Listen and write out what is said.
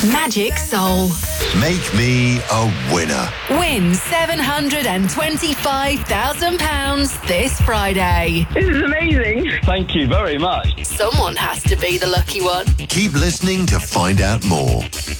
Magic Soul. Make me a winner. Win £725,000 this Friday. This is amazing. Thank you very much. Someone has to be the lucky one. Keep listening to find out more.